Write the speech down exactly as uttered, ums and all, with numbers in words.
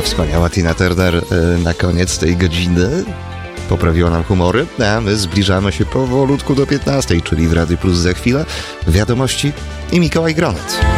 wspaniała Tina Turner na koniec tej godziny. Poprawiło nam humory, a my zbliżamy się powolutku do piętnastej, czyli w Radiu Plus za chwilę wiadomości i Mikołaj Gronet.